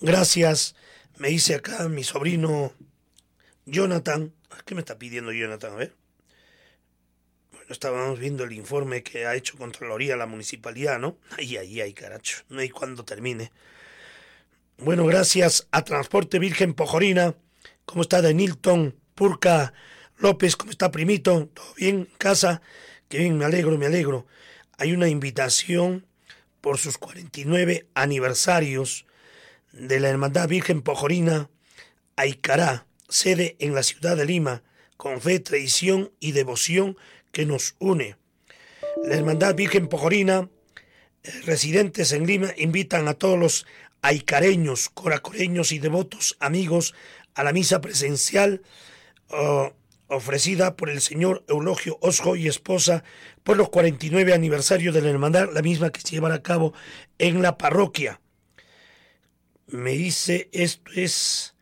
Gracias, me dice acá mi sobrino Jonathan. ¿Qué me está pidiendo Jonathan? A ver. Bueno, estábamos viendo el informe que ha hecho Contraloría la municipalidad, ¿no? Ay, caracho. No hay cuándo termine. Bueno, gracias a Transporte Virgen Pojorina. ¿Cómo está Denilton Purca López? ¿Cómo está, primito? ¿Todo bien en casa? Qué bien, me alegro. Hay una invitación por sus 49 aniversarios de la Hermandad Virgen Pojorina a Icará, sede en la ciudad de Lima, con fe, tradición y devoción que nos une. La Hermandad Virgen Pojorina, residentes en Lima, invitan a todos los aicareños, coracoreños y devotos amigos a la misa presencial ofrecida por el señor Eulogio Osjo y esposa por los 49 aniversarios de la hermandad, la misma que se llevará a cabo en la parroquia. Me dice, esto es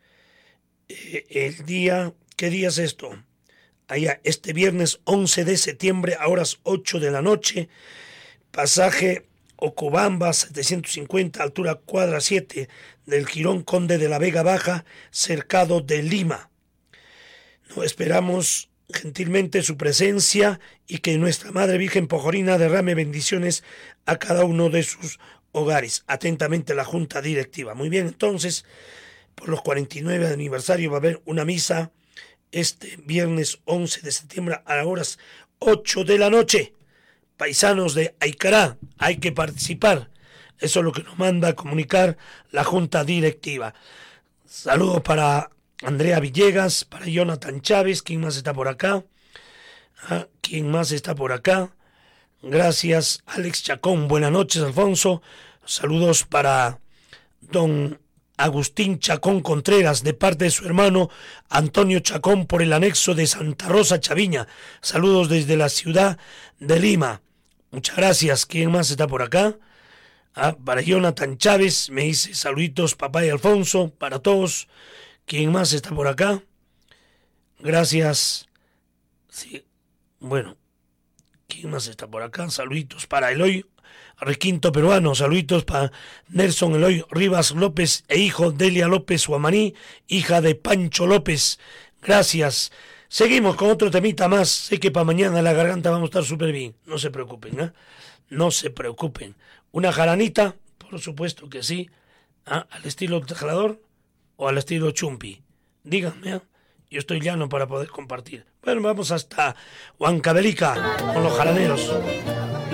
el día, ¿qué día es esto? Allá, este viernes 11 de septiembre a horas 8 de la noche, pasaje Ocobamba 750, altura cuadra 7 del Jirón Conde de la Vega Baja, cercado de Lima. No, esperamos gentilmente su presencia y que nuestra Madre Virgen Pojorina derrame bendiciones a cada uno de sus hogares. Atentamente la Junta Directiva. Muy bien, entonces, por los 49 aniversarios va a haber una misa este viernes 11 de septiembre a las horas 8 de la noche. Paisanos de Aicará, hay que participar. Eso es lo que nos manda a comunicar la Junta Directiva. Saludos para Andrea Villegas, para Jonathan Chávez. ¿Quién más está por acá? ¿Quién más está por acá? Gracias, Alex Chacón. Buenas noches, Alfonso. Saludos para don Agustín Chacón Contreras, de parte de su hermano Antonio Chacón, por el anexo de Santa Rosa Chaviña. Saludos desde la ciudad de Lima. Muchas gracias. ¿Quién más está por acá? Para Jonathan Chávez, me dice saluditos papá y Alfonso, para todos. ¿Quién más está por acá? Gracias. Sí, bueno. ¿Quién más está por acá? Saluditos para Eloy Requinto Peruano, saluditos para Nelson Eloy Rivas López e hijo Delia López Huamaní, hija de Pancho López. Gracias. Seguimos con otro temita más. Sé que para mañana la garganta vamos a estar súper bien. No se preocupen, ¿eh? No se preocupen. Una jaranita, por supuesto que sí. ¿Al estilo jalador o al estilo chumpi? Díganme, ¿eh? Yo estoy llano para poder compartir. Bueno, vamos hasta Huancavelica con los jaraneros.